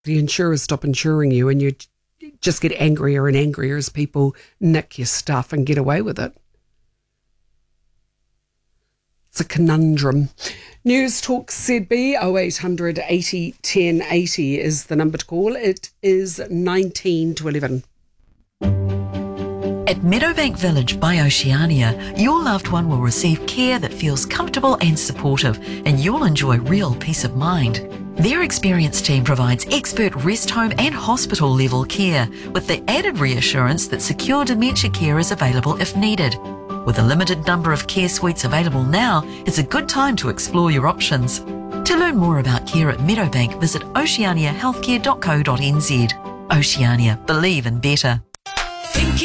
the insurers stop insuring you and you just get angrier and angrier as people nick your stuff and get away with it. It's a conundrum. News Talk ZB 0800 80 10 80 is the number to call. It is 19 to 11. At Meadowbank Village by Oceania, your loved one will receive care that feels comfortable and supportive, and you'll enjoy real peace of mind. Their experienced team provides expert rest home and hospital level care, with the added reassurance that secure dementia care is available if needed. With a limited number of care suites available now, it's a good time to explore your options. To learn more about care at Meadowbank, visit oceaniahealthcare.co.nz. Oceania, believe in better.